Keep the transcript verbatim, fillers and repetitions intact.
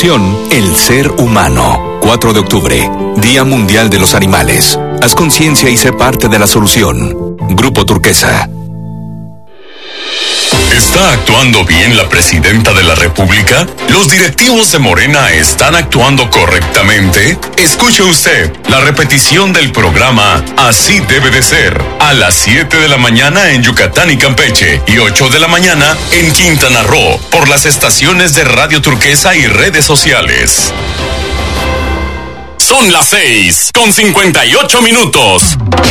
solución, el ser humano. cuatro de octubre, Día Mundial de los Animales. Haz conciencia y sé parte de la solución. Grupo Turquesa. ¿Está actuando bien la presidenta de la República? ¿Los directivos de Morena están actuando correctamente? Escuche usted la repetición del programa Así debe de ser, a las siete de la mañana en Yucatán y Campeche y ocho de la mañana en Quintana Roo, por las estaciones de Radio Turquesa y redes sociales. Son las seis con cincuenta y ocho minutos.